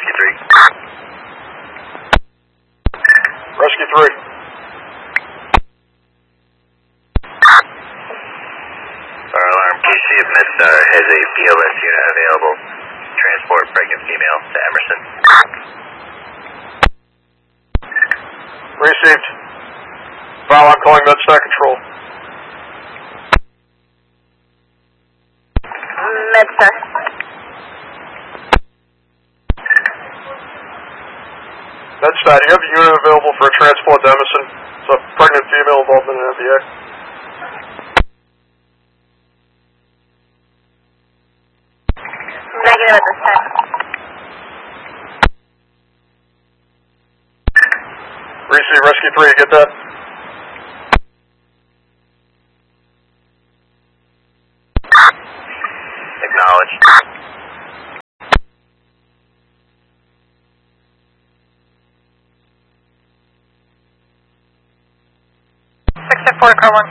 Rescue 3. Rescue 3. Fire alarm, KC of MedStar has a BLS unit available. Transport pregnant female to Emerson. Received. Val, I'm calling MedStar Control. MedStar. MedStar, do you have a unit available for a transport to Emerson? It's a pregnant female involved in an MBA. Negative at this time. Receive, Rescue 3, you get that? Acknowledged. Four, car 1.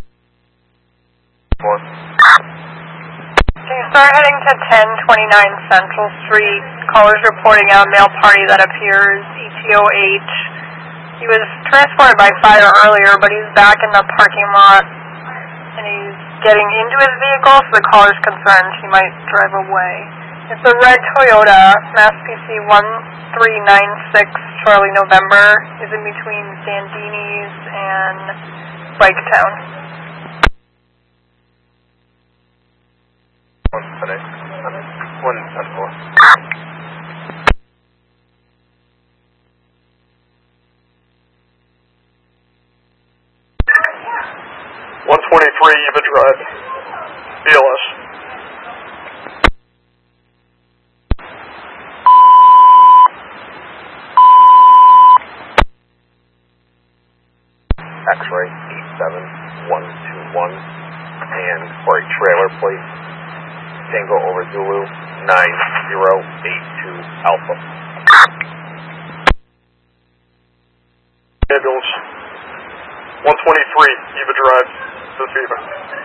4. Can you start heading to 1029 Central Street? Callers reporting a male party that appears ETOH. He was transported by fire earlier, but he's back in the parking lot, and he's getting into his vehicle, so the caller's concerned he might drive away. It's a red Toyota, Mass PC 1396, Charlie November, is in between Sandini's and Biketown. 123 Eva Drive. BLS. X-ray 87121 and for a trailer plate Tango over Zulu 9082 Alpha. Ambulance. 123 Eva Drive to the fever.